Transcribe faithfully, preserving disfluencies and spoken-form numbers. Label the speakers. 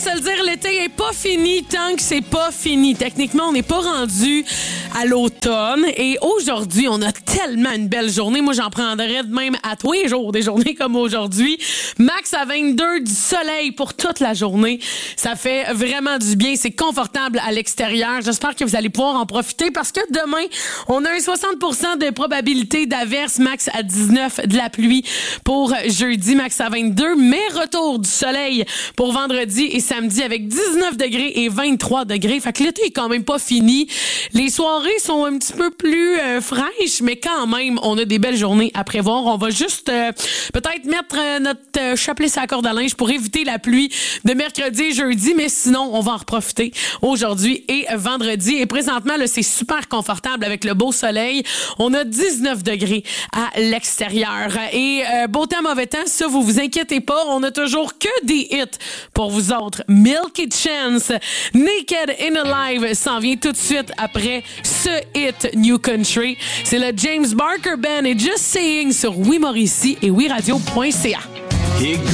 Speaker 1: se le dire, l'été est pas fini tant que c'est pas fini. Techniquement, on n'est pas rendu à l'automne. Et aujourd'hui, on a tellement une belle journée. Moi, j'en prendrais de même à tous les jours, des journées comme aujourd'hui. Max à vingt-deux, du soleil pour toute la journée. Ça fait vraiment du bien. C'est confortable à l'extérieur. J'espère que vous allez pouvoir en profiter parce que demain, on a un soixante pour cent de probabilité d'averse. Max à dix-neuf, de la pluie pour jeudi. Max à vingt-deux, mais retour du soleil pour vendredi et samedi avec dix-neuf degrés et vingt-trois degrés. Fait que l'été est quand même pas fini. Les soirées sont un petit peu plus euh, fraîches, mais quand même, on a des belles journées à prévoir. On va juste euh, peut-être mettre euh, notre euh, chapelet sur la corde à linge pour éviter la pluie de mercredi et jeudi, mais sinon, on va en profiter aujourd'hui et vendredi. Et présentement, là, c'est super confortable avec le beau soleil. On a dix-neuf degrés à l'extérieur. Et euh, beau temps, mauvais temps, ça, vous vous inquiétez pas. On a toujours que des hits pour vous autres. Milky Chance, Naked and Alive s'en vient tout de suite après ce hit New Country. C'est le James Barker Band et Just Saying sur Oui Mauricie et oui radio point c a.